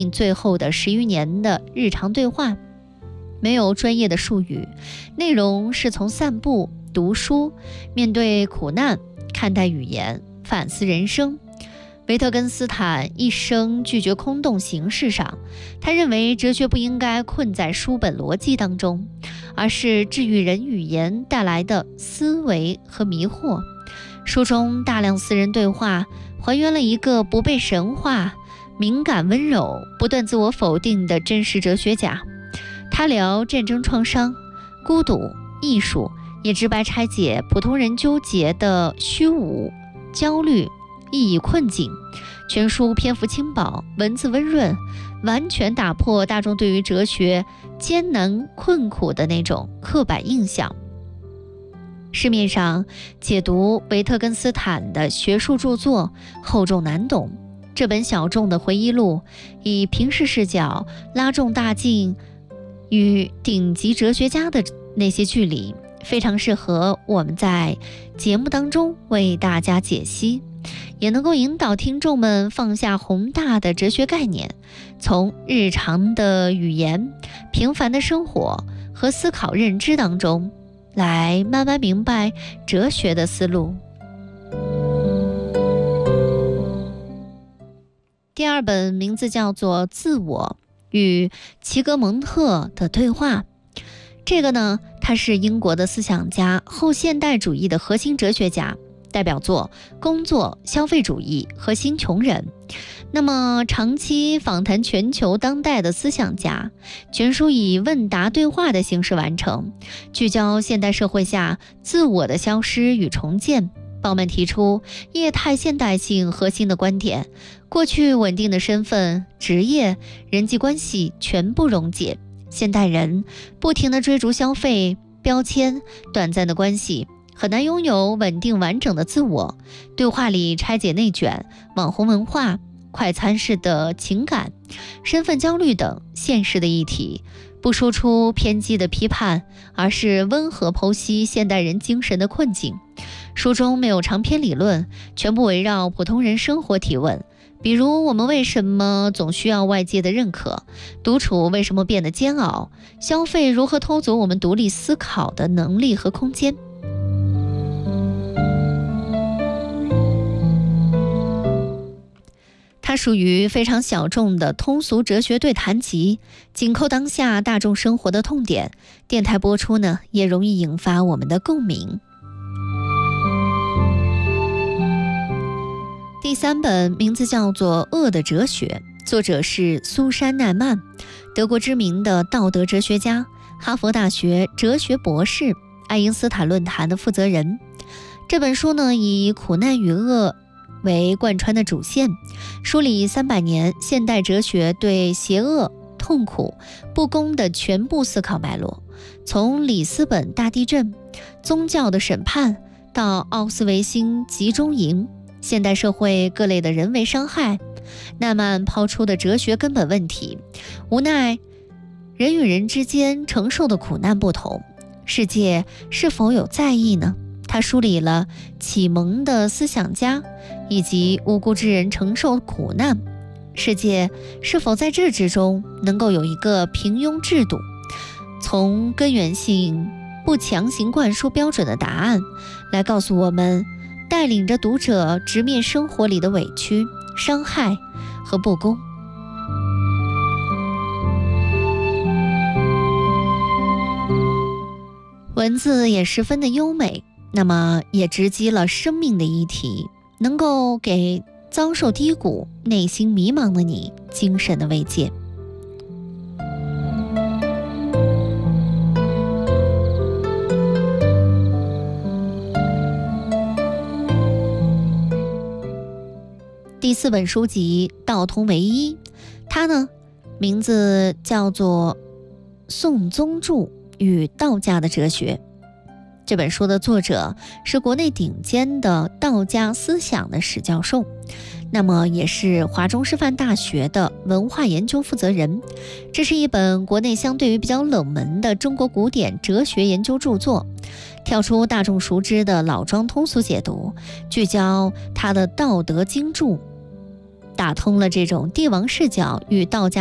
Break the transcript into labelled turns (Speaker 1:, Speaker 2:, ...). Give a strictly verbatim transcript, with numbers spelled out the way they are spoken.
Speaker 1: 最后的十余年的日常对话，没有专业的术语，内容是从散步、读书、面对苦难、看待语言、反思人生。维特根斯坦一生拒绝空洞形式上，他认为哲学不应该困在书本逻辑当中，而是治愈人语言带来的思维和迷惑。书中大量私人对话还原了一个不被神化、敏感温柔、不断自我否定的真实哲学家。他聊战争创伤、孤独、艺术，也直白拆解普通人纠结的虚无、焦虑、意义困境。全书篇幅轻薄，文字温润，完全打破大众对于哲学艰难困苦的那种刻板印象。市面上解读维特根斯坦的学术著作厚重难懂，这本小众的回忆录以平视视角拉重大镜与顶级哲学家的那些距离，非常适合我们在节目当中为大家解析，也能够引导听众们放下宏大的哲学概念，从日常的语言、平凡的生活和思考认知当中来慢慢明白哲学的思路。第二本名字叫做《自我与齐格蒙特的对话》。这个呢，他是英国的思想家，后现代主义的核心哲学家，代表作《工作、消费主义和新穷人》。那么长期访谈全球当代的思想家，全书以问答对话的形式完成，聚焦现代社会下自我的消失与重建。鲍曼提出业态现代性核心的观点，过去稳定的身份、职业、人际关系全部溶解，现代人不停地追逐消费、标签、短暂的关系，很难拥有稳定完整的自我。对话里拆解内卷、网红文化、快餐式的情感、身份焦虑等现实的议题，不输出偏激的批判，而是温和剖析现代人精神的困境。书中没有长篇理论，全部围绕普通人生活提问，比如我们为什么总需要外界的认可，独处为什么变得煎熬，消费如何偷走我们独立思考的能力和空间。它属于非常小众的通俗哲学对谈集，紧扣当下大众生活的痛点，电台播出呢也容易引发我们的共鸣。第三本名字叫做《恶的哲学》，作者是苏珊·奈曼，德国知名的道德哲学家，哈佛大学哲学博士，爱因斯坦论坛的负责人。这本书呢以苦难与恶为贯穿的主线，梳理三百年现代哲学对邪恶、痛苦、不公的全部思考脉络，从里斯本大地震、宗教的审判到奥斯维辛集中营，现代社会各类的人为伤害，奈曼抛出的哲学根本问题，无奈人与人之间承受的苦难不同，世界是否有在意呢？他梳理了启蒙的思想家以及无辜之人承受苦难，世界是否在这之中能够有一个平庸制度，从根源性不强行灌输标准的答案，来告诉我们，带领着读者直面生活里的委屈、伤害和不公。文字也十分的优美，那么也直击了生命的议题，能够给遭受低谷、内心迷茫的你精神的慰藉。第四本书籍《道通唯一》，它呢名字叫做宋宗柱与道家的哲学。这本书的作者是国内顶尖的道家思想的史教授，那么也是华中师范大学的文化研究负责人。这是一本国内相对于比较冷门的中国古典哲学研究著作，跳出大众熟知的老庄通俗解读，聚焦他的道德经注。 打通了这种帝王视角与道家